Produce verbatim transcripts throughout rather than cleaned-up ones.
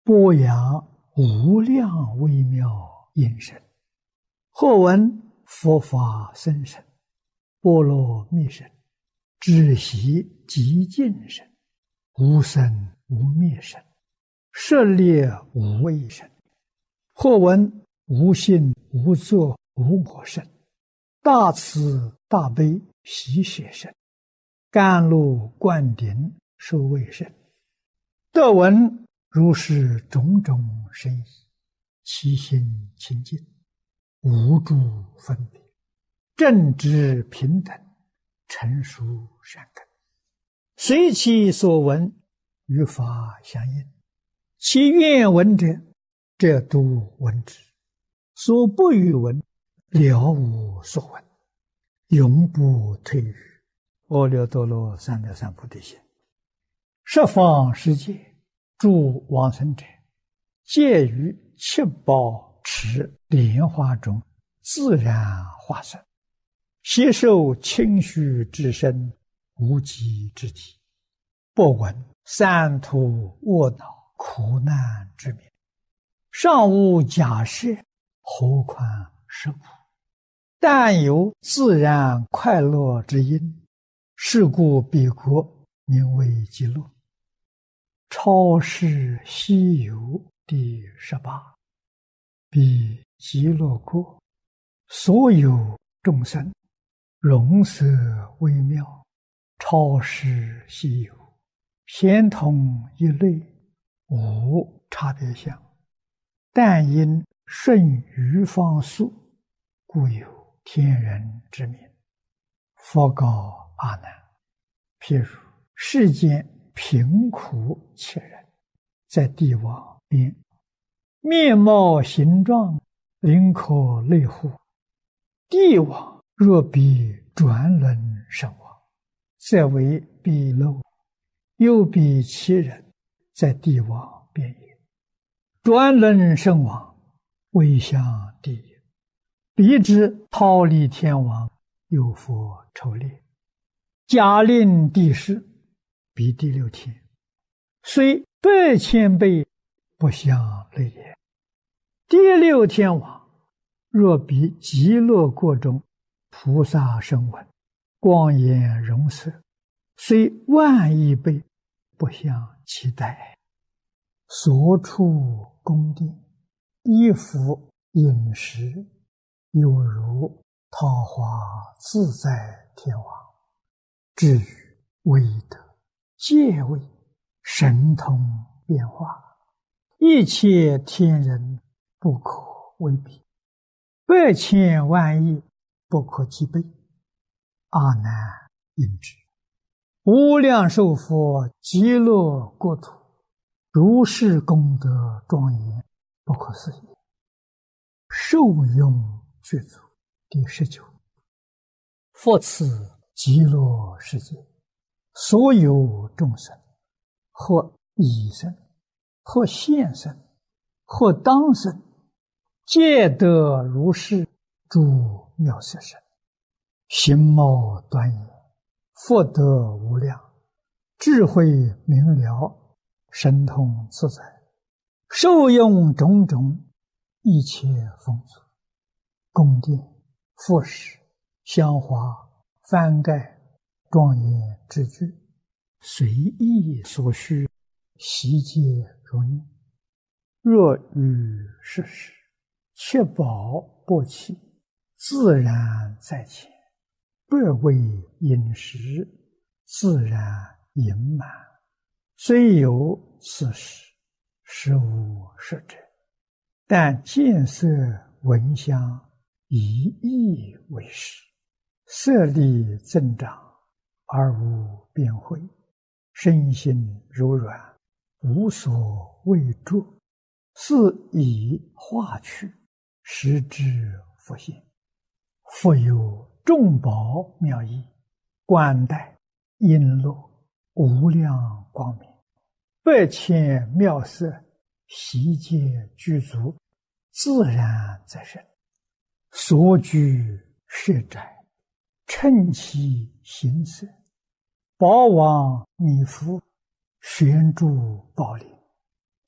播扬无量微妙音声。或闻佛法僧声，波罗蜜声，知悉极尽声，无生无灭声，舍猎无畏声。或闻无性无作无我声，大慈大悲喜舍声，甘露灌顶受卫声。得闻如是种种深意，其心清净，无诸分别，正直平等，成熟善根，随其所闻，与法相应。其愿闻者，则度闻之；所不欲闻，了无所闻，永不退于阿耨多罗三藐三菩提心。十方世界诸往生者，皆于七宝池莲花中自然化身，悉受清虚之身，无极之体，不闻三途卧恼苦难之名，尚无假设，何况实无？但有自然快乐之因，是故彼国名为极乐。超世西游第十八。彼极乐国，所有众生容色微妙，超世西游，咸同一类，无差别相。但因顺于方速，故有天人之名。佛告阿难：譬如世间贫苦切人，在帝王边，面貌形状，灵可类乎。帝王若比转轮身亡，则为鄙陋；又比其人，在帝王边也。转轮身亡，未向地也。彼之忉利天王，有佛抽猎，假令帝释，彼第六天，虽百千倍，不相类也。第六天王若比极乐国中菩萨声闻，光颜容色，虽万亿倍，不相期待。所处宫殿，衣服饮食，犹如桃花自在天王。至于威德、戒位、神通变化，一切天人不可为比，百千万亿不可计备。阿难应知，无量寿佛极乐国土，如是功德庄严，不可思议。受用具足第十九。复此极乐世界，所有众生，或已生，或现生，或当生，皆得如是诸妙色身，形貌端严，福德无量，智慧明了，神通自在，受用种种一切丰足，宫殿、服饰、香花、幡盖、庄严之具，随意所需，悉皆如念。若遇世事，七宝不弃，自然在前，百味饮食，自然盈满。虽有此事，实无实者，但见色闻香，以意为实，色力增长，而无边慧，身心柔软，无所畏著，是以化去，实之复现。复有众宝妙义，冠带璎珞，无量光明，百千妙色，悉皆具足，自然在身。所居舍宅，称其形色，宝王弥覆，悬诸宝林，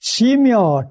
奇妙